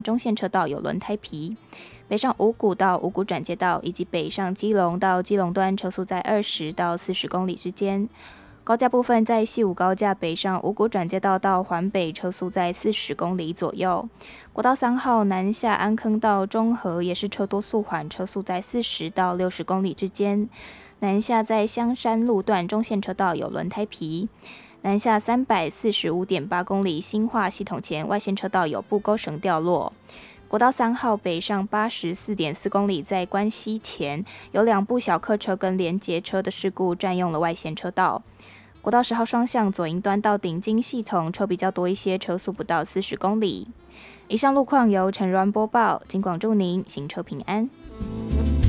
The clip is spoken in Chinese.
中线车道有轮胎皮。北上五股到五股转接道以及北上基隆到基隆端车速在20到40公里之间。高架部分在西武高架北上五股转接道到环北车速在40公里左右。国道3号南下安坑到中和也是车多速缓，车速在40到60公里之间。南下在香山路段中线车道有轮胎皮。南下345.8公里新化系统前外线车道有布钩绳掉落。国道3号北上84.4公里，在关西前有2部小客车跟连结车的事故占用了外线车道。国道10号双向左营端到顶金系统车比较多一些，车速不到40公里。以上路况由陈软播报，警广祝您行车平安。